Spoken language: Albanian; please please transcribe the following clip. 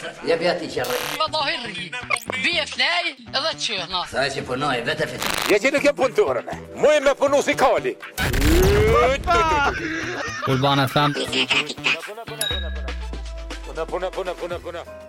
Jag vet inte kärre. Vad ظاهري بيفناي ضتشونا Saisi på noi vetäfet. Ja sinnekin puntuurana. Muimme punusikaali. Urbana FM. Puna.